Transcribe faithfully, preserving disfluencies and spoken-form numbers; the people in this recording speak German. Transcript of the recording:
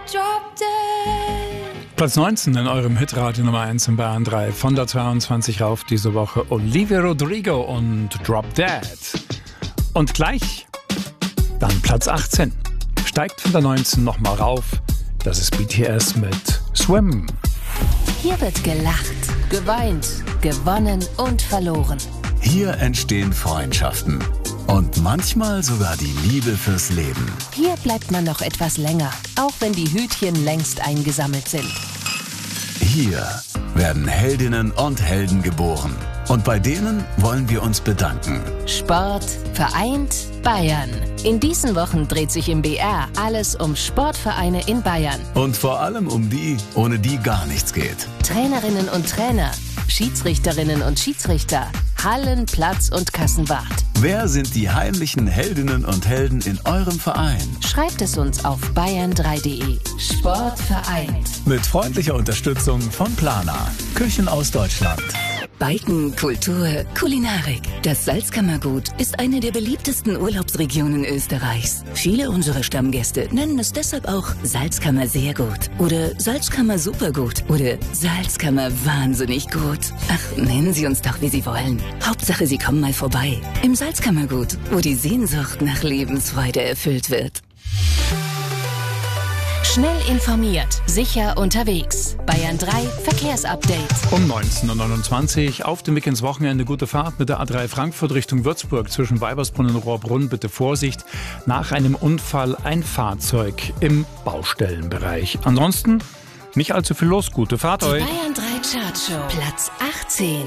drop dead. Platz neunzehn in eurem Hitradio Nummer eins in Bayern drei. Von der zweiundzwanzig rauf diese Woche Olivia Rodrigo und Drop Dead. Und gleich dann Platz achtzehn. Steigt von der neunzehn nochmal rauf. Das ist B T S mit Swim. Hier wird gelacht, geweint, gewonnen und verloren. Hier entstehen Freundschaften und manchmal sogar die Liebe fürs Leben. Hier bleibt man noch etwas länger, auch wenn die Hütchen längst eingesammelt sind. Hier werden Heldinnen und Helden geboren. Und bei denen wollen wir uns bedanken. Sport vereint Bayern. In diesen Wochen dreht sich im B R alles um Sportvereine in Bayern. Und vor allem um die, ohne die gar nichts geht. Trainerinnen und Trainer, Schiedsrichterinnen und Schiedsrichter, Hallen, Platz und Kassenwart. Wer sind die heimlichen Heldinnen und Helden in eurem Verein? Schreibt es uns auf bayern drei punkt de. Sport vereint. Mit freundlicher Unterstützung von Plana. Küchen aus Deutschland. Biken, Kultur, Kulinarik. Das Salzkammergut ist eine der beliebtesten Urlaubsregionen Österreichs. Viele unserer Stammgäste nennen es deshalb auch Salzkammer sehr gut oder Salzkammer supergut oder Salzkammer wahnsinnig gut. Ach, nennen Sie uns doch, wie Sie wollen. Hauptsache, Sie kommen mal vorbei. Im Salzkammergut, wo die Sehnsucht nach Lebensfreude erfüllt wird. Schnell informiert, sicher unterwegs. Bayern drei Verkehrsupdate. Um neunzehn Uhr neunundzwanzig auf dem Weg ins Wochenende. Gute Fahrt mit der A drei Frankfurt Richtung Würzburg zwischen Weibersbrunn und Rohrbrunn. Bitte Vorsicht. Nach einem Unfall ein Fahrzeug im Baustellenbereich. Ansonsten nicht allzu viel los. Gute Fahrt euch. Bayern drei Chartshow. Platz achtzehn.